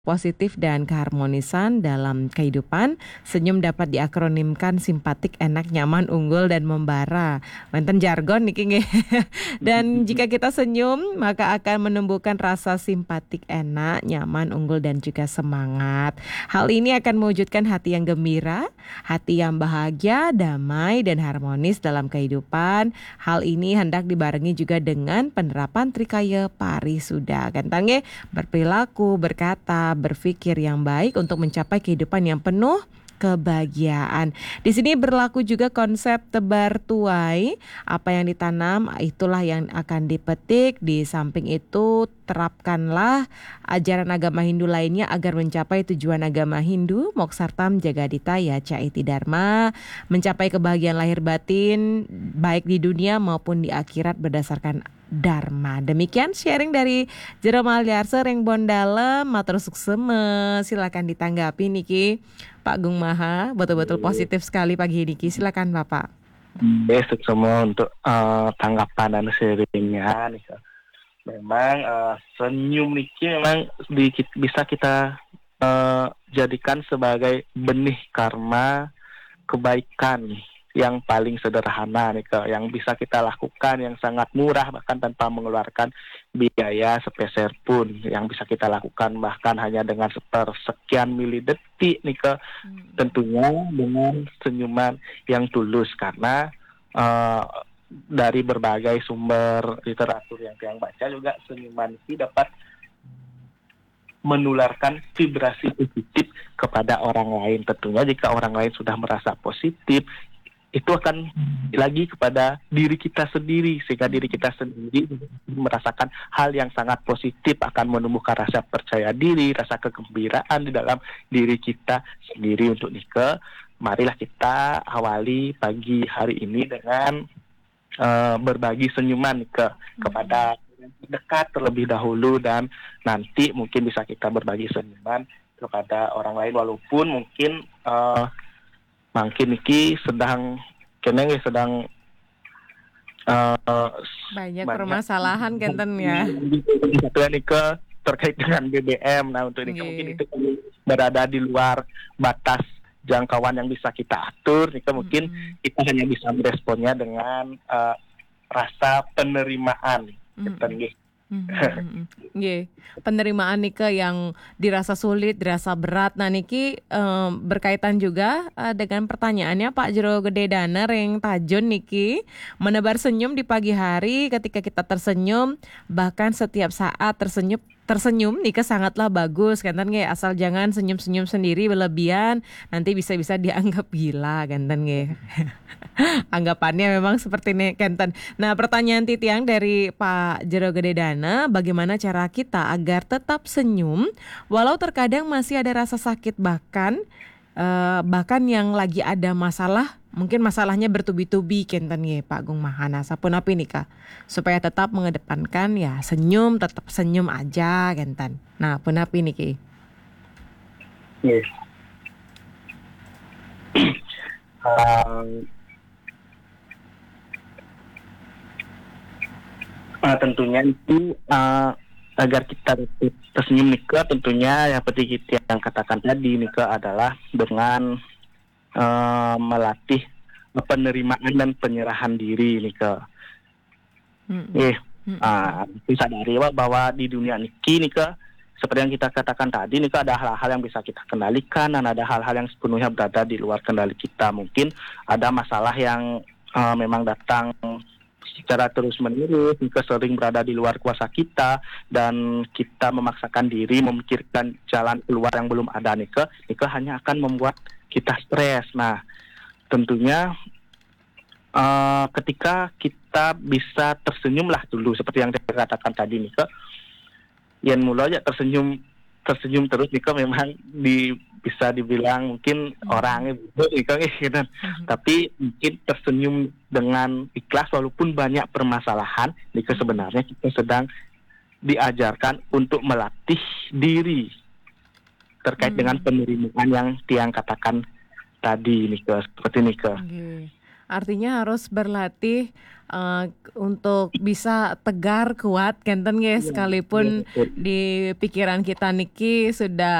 Positif dan keharmonisan dalam kehidupan. Senyum dapat diakronimkan simpatik, enak, nyaman, unggul, dan membara. Wonten jargon niki nggih. Dan jika kita senyum, maka akan menumbuhkan rasa simpatik, enak, nyaman, unggul, dan juga semangat. Hal ini akan mewujudkan hati yang gembira, hati yang bahagia, damai, dan harmonis dalam kehidupan. Hal ini hendak dibarengi juga dengan penerapan Trikaya Parisuda. Kan nggih, berperilaku, berkata, berpikir yang baik untuk mencapai kehidupan yang penuh kebahagiaan. Di sini berlaku juga konsep tebar tuai, apa yang ditanam itulah yang akan dipetik. Di samping itu terapkanlah ajaran agama Hindu lainnya agar mencapai tujuan agama Hindu, Moksartam Jagadita Yaca Iti Dharma, mencapai kebahagiaan lahir batin baik di dunia maupun di akhirat berdasarkan Dharma. Demikian sharing dari Jero Maliarse Reng Bondalem, matur sukseme. Silakan ditanggapi niki Pak Gung Maha, betul-betul positif sekali pagi niki. Silakan Bapak. Besok semua untuk tanggapan dan sharingnya nih. Memang senyum niki memang bisa kita jadikan sebagai benih karma kebaikan yang paling sederhana nih, yang bisa kita lakukan, yang sangat murah bahkan tanpa mengeluarkan biaya sepeser pun, yang bisa kita lakukan bahkan hanya dengan sekian milidetik nih, tentunya dengan senyuman yang tulus. Karena dari berbagai sumber literatur yang baca juga, senyuman ini dapat menularkan vibrasi positif kepada orang lain. Tentunya jika orang lain sudah merasa positif, itu akan lagi kepada diri kita sendiri, sehingga diri kita sendiri merasakan hal yang sangat positif, akan menumbuhkan rasa percaya diri, rasa kegembiraan di dalam diri kita sendiri. Untuk Nike, marilah kita awali pagi hari ini dengan berbagi senyuman kepada dekat terlebih dahulu, dan nanti mungkin bisa kita berbagi senyuman kepada orang lain, walaupun mungkin Niki sedang banyak permasalahan kenten ya. Nike terkait dengan BBM. Nah, untuk Nike mungkin itu berada di luar batas jangkauan yang bisa kita atur. Nike mungkin kita hanya bisa meresponnya dengan rasa penerimaan. Penerimaan niki yang dirasa sulit, dirasa berat. Nah niki berkaitan juga dengan pertanyaannya Pak Jero Gede Dana Reng Tajun niki, menebar senyum di pagi hari ketika kita tersenyum, bahkan setiap saat tersenyum niki sangatlah bagus kanten nggih, asal jangan senyum-senyum sendiri berlebihan, nanti bisa dianggap gila kanten nggih. Anggapannya memang seperti ini kanten. Nah, pertanyaan titiang dari Pak Jero Gede Dana, bagaimana cara kita agar tetap senyum walau terkadang masih ada rasa sakit, bahkan yang lagi ada masalah, mungkin masalahnya bertubi-tubi kanten nggih Pak Gung Mahana. Sapun api nih Kak, supaya tetap mengedepankan ya senyum, tetap senyum aja kanten. Nah, pun api nih Ki. Yes. Tentunya itu agar kita tersenyum Nika, tentunya yang seperti yang katakan tadi Nika adalah dengan melatih penerimaan dan penyerahan diri Nika. Sadari bahwa di dunia Nika seperti yang kita katakan tadi Nika, ada hal-hal yang bisa kita kendalikan dan ada hal-hal yang sepenuhnya berada di luar kendali kita. Mungkin ada masalah yang memang datang secara terus-menerus, Nika sering berada di luar kuasa kita, dan kita memaksakan diri memikirkan jalan keluar yang belum ada Nika hanya akan membuat kita stres. Nah, tentunya ketika kita bisa tersenyumlah dulu seperti yang saya katakan tadi Nika, yang mulai aja tersenyum terus Nika memang bisa dibilang mungkin orangnya gitu. Tapi mungkin tersenyum dengan ikhlas walaupun banyak permasalahan. Nika sebenarnya kita sedang diajarkan untuk melatih diri terkait dengan penerimaan yang tiang katakan tadi Nika, seperti Nika. Artinya harus berlatih untuk bisa tegar, kuat, kenten ya, Iya, iya sekalipun betul. di pikiran kita niki sudah